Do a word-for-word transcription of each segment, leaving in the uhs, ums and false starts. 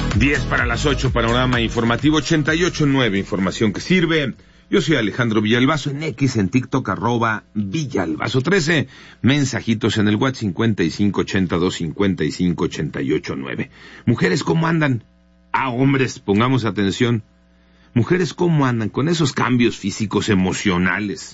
diez para las ocho, panorama informativo ochenta y ocho punto nueve, información que sirve. Yo soy Alejandro Villalbazo, en X, en TikTok, arroba Villalbazo trece, mensajitos en el WhatsApp cincuenta y cinco ochenta y dos cincuenta y cinco ochenta y ocho nueve. Mujeres, ¿cómo andan? Ah, hombres, pongamos atención. Mujeres, ¿cómo andan con esos cambios físicos, emocionales?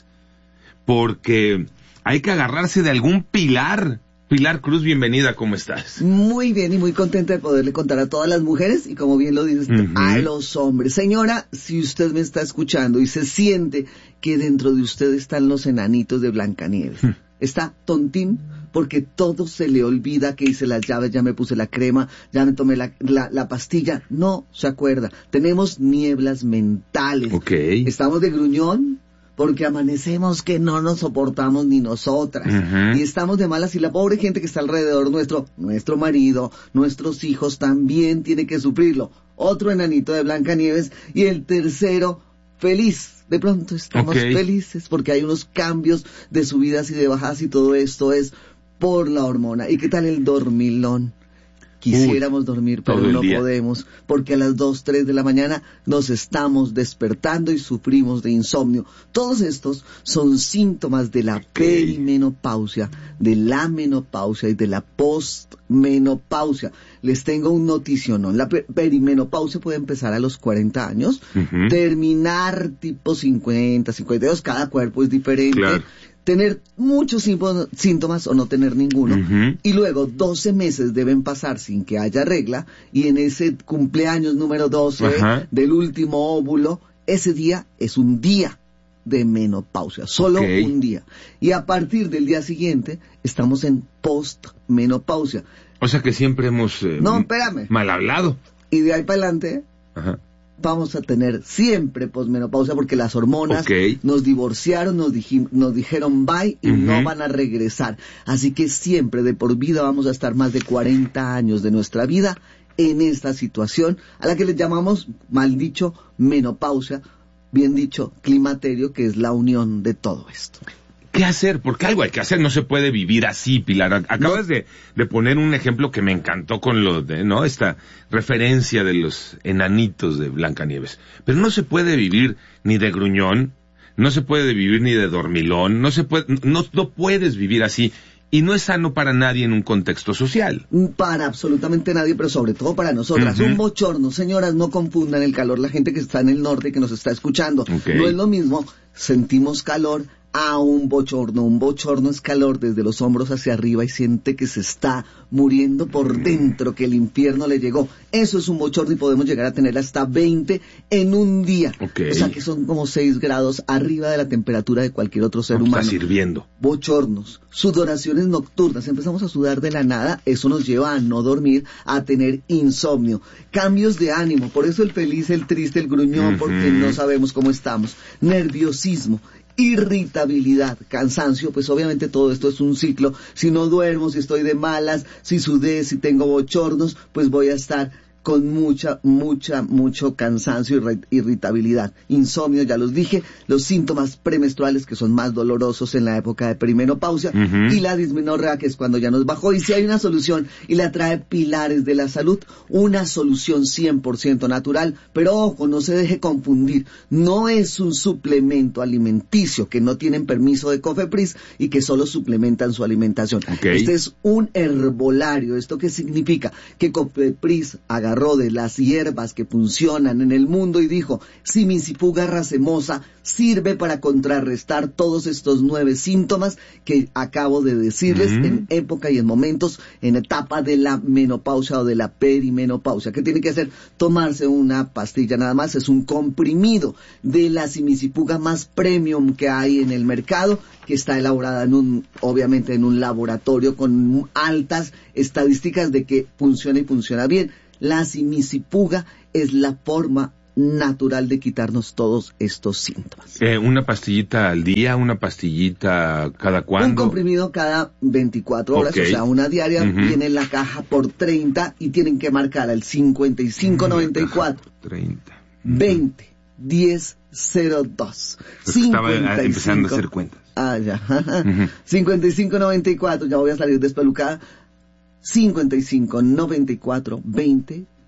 Porque hay que agarrarse de algún pilar. Pilar Cruz, bienvenida, ¿cómo estás? Muy bien y muy contenta de poderle contar a todas las mujeres y, como bien lo dices, uh-huh. a los hombres. Señora, si usted me está escuchando y se siente que dentro de usted están los enanitos de Blancanieves, uh-huh. está tontín porque todo se le olvida, que hice las llaves, ya me puse la crema, ya me tomé la, la, la pastilla, no se acuerda. Tenemos nieblas mentales. Okay. Estamos de gruñón porque amanecemos que no nos soportamos ni nosotras, uh-huh. y estamos de malas, y la pobre gente que está alrededor nuestro, nuestro marido, nuestros hijos, también tiene que sufrirlo. Otro enanito de Blancanieves, y el tercero, feliz. De pronto estamos okay. felices porque hay unos cambios de subidas y de bajadas, y todo esto es por la hormona. ¿Y qué tal el dormilón? Quisiéramos Uy, dormir, pero no día. podemos, porque a las dos, tres de la mañana nos estamos despertando y sufrimos de insomnio. Todos estos son síntomas de la perimenopausia, de la menopausia y de la postmenopausia. Les tengo un noticionón. La perimenopausia puede empezar a los cuarenta años, uh-huh. terminar tipo cincuenta, cincuenta y dos, cada cuerpo es diferente. Claro. Tener muchos síntomas o no tener ninguno, uh-huh. y luego doce meses deben pasar sin que haya regla, y en ese cumpleaños número doce uh-huh. del último óvulo, ese día es un día de menopausia, solo okay. un día. Y a partir del día siguiente estamos en postmenopausia. O sea que siempre hemos eh, no, espérame. mal hablado. Y de ahí para adelante... Uh-huh. vamos a tener siempre posmenopausia, porque las hormonas okay. nos divorciaron, nos, dij- nos dijeron bye y uh-huh. no van a regresar. Así que siempre, de por vida, vamos a estar más de cuarenta años de nuestra vida en esta situación, a la que le llamamos, mal dicho, menopausia, bien dicho, climaterio, que es la unión de todo esto. ¿Qué hacer? Porque algo hay que hacer, no se puede vivir así, Pilar. Acabas no. de, de poner un ejemplo que me encantó con lo de, ¿no? Esta referencia de los enanitos de Blancanieves. Pero no se puede vivir ni de gruñón, no se puede vivir ni de dormilón, no se puede, no, no puedes vivir así. Y no es sano para nadie en un contexto social. Para absolutamente nadie, pero sobre todo para nosotras. Uh-huh. Un bochorno, señoras, no confundan el calor. La gente que está en el norte y que nos está escuchando, okay. no es lo mismo, sentimos calor a un bochorno. Un bochorno es calor desde los hombros hacia arriba y siente que se está muriendo por dentro, que el infierno le llegó. Eso es un bochorno, y podemos llegar a tener hasta veinte en un día. Okay. O sea que son como seis grados arriba de la temperatura de cualquier otro ser humano. Está sirviendo. Bochornos, sudoraciones nocturnas, empezamos a sudar de la nada, eso nos lleva a no dormir, a tener insomnio. Cambios de ánimo, por eso el feliz, el triste, el gruñón, uh-huh. porque no sabemos cómo estamos. Nerviosismo, irritabilidad, cansancio, pues obviamente todo esto es un ciclo. Si no duermo, si estoy de malas, si sudé, si tengo bochornos, pues voy a estar con mucha, mucha, mucho cansancio y irritabilidad. Insomnio, ya los dije, los síntomas premenstruales, que son más dolorosos en la época de perimenopausia, uh-huh. y la dismenorrea, que es cuando ya nos bajó. Y si hay una solución, y la trae Pilares de la Salud, una solución cien por ciento natural, pero ojo, no se deje confundir, no es un suplemento alimenticio, que no tienen permiso de COFEPRIS y que solo suplementan su alimentación. Okay. Este es un herbolario. ¿Esto qué significa? Que COFEPRIS agarró de las hierbas que funcionan en el mundo y dijo: Simicifuga racemosa sirve para contrarrestar todos estos nueve síntomas que acabo de decirles, uh-huh. en época y en momentos, en etapa de la menopausia o de la perimenopausia. ¿Qué tiene que hacer? Tomarse una pastilla nada más, es un comprimido de la simicifuga más premium que hay en el mercado, que está elaborada en un, obviamente en un laboratorio con altas estadísticas de que funciona y funciona bien. La simicifuga es la forma natural de quitarnos todos estos síntomas. Eh, ¿Una pastillita al día? ¿Una pastillita cada cuándo? Un comprimido cada veinticuatro horas, okay. o sea, una diaria. Uh-huh. Viene en la caja por treinta y tienen que marcar al cincuenta y cinco noventa y cuatro treinta Uh-huh. veinte diez cero dos Estaba empezando a hacer cuentas. Ah, ya. Uh-huh. cincuenta y cinco noventa y cuatro, ya voy a salir despelucada. cincuenta y cinco noventa y cuatro veinte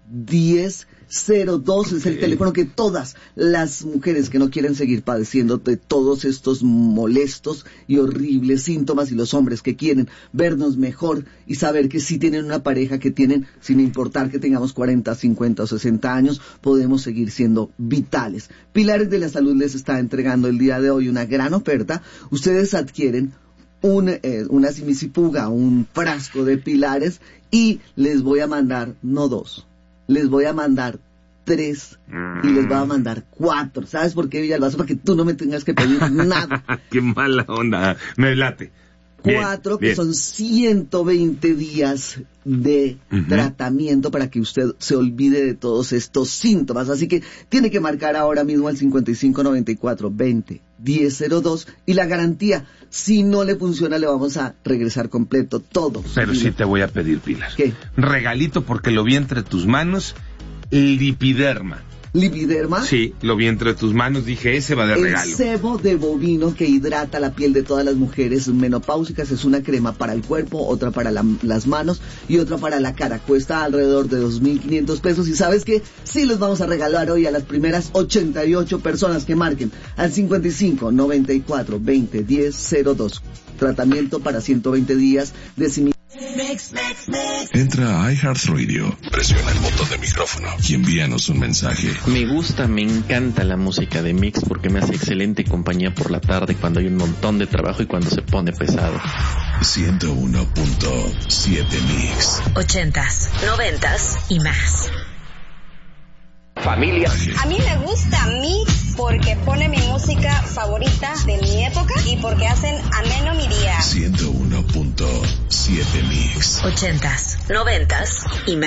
diez cero dos es el teléfono que todas las mujeres que no quieren seguir padeciendo de todos estos molestos y horribles síntomas, y los hombres que quieren vernos mejor y saber que si tienen una pareja que tienen, sin importar que tengamos cuarenta, cincuenta o sesenta años, podemos seguir siendo vitales. Pilares de la Salud les está entregando el día de hoy una gran oferta. Ustedes adquieren un, eh, una simisipuga, un frasco de Pilares, y les voy a mandar, no dos, les voy a mandar tres y les voy a mandar cuatro. ¿Sabes por qué, Villalbazo? Para que tú no me tengas que pedir nada. Qué mala onda, me late. Cuatro, bien, que bien. Son ciento veinte días de uh-huh. tratamiento para que usted se olvide de todos estos síntomas. Así que tiene que marcar ahora mismo al cincuenta y cinco noventa y cuatro veinte diez cero dos, y la garantía, si no le funciona, le vamos a regresar completo todo. Pero sí te voy a pedir, Pilar. ¿Qué? Regalito, porque lo vi entre tus manos, Lipiderma. ¿Lipiderma? Sí, lo vi entre tus manos, dije, ese va de el regalo. El sebo de bovino que hidrata la piel de todas las mujeres menopáusicas. Es una crema para el cuerpo, otra para la, las manos y otra para la cara. Cuesta alrededor de dos mil quinientos pesos. Y ¿sabes qué? Sí los vamos a regalar hoy a las primeras ochenta y ocho personas que marquen al cincuenta y cinco noventa y cuatro veinte diez cero dos. Tratamiento para ciento veinte días de simi- Mix, mix, mix. Entra a iHeartRadio, presiona el botón de micrófono y envíanos un mensaje. Me gusta, me encanta la música de Mix porque me hace excelente compañía por la tarde cuando hay un montón de trabajo y cuando se pone pesado. ciento uno punto siete Mix. Ochentas, noventas y más. Familia. A mí me gusta Mix porque pone mi música favorita de mi época y porque hacen ameno mi día. ciento uno punto siete Mix. Ochentas, noventas y más.